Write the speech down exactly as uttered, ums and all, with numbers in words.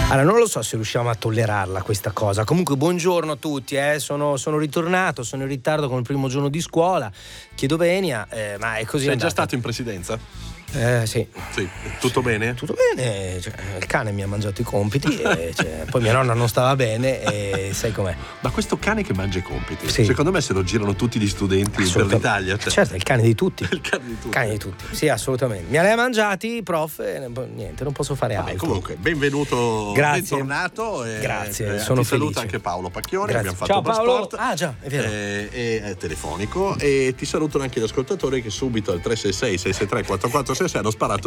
Allora, non lo so se riusciamo a tollerarla questa cosa. Comunque, buongiorno a tutti, eh. sono, sono ritornato, sono in ritardo con il primo giorno di scuola. Chiedo venia, eh, ma è così. Sei andata. già stato in presidenza? Eh, sì. Sì, tutto bene? Tutto bene, cioè, il cane mi ha mangiato i compiti e, cioè, poi mia nonna non stava bene e sai com'è. Ma questo cane che mangia i compiti, sì. secondo me se lo girano tutti gli studenti per l'Italia. Cioè... Certo, è il cane di tutti. il cane di tutti. Cane di tutti, sì, assolutamente. Mi ha mangiati, prof, e niente, non posso fare Vabbè, altro. comunque, benvenuto, grazie. bentornato. E, grazie, eh, sono ti felice. saluta anche Paolo Pacchioni, grazie. abbiamo fatto Ciao, il Paolo. sport. Ah già, è vero. E, e, è telefonico e ti salutano anche gli ascoltatori che subito al tre sei sei sei sei tre quattro quattro sei sei hanno sparato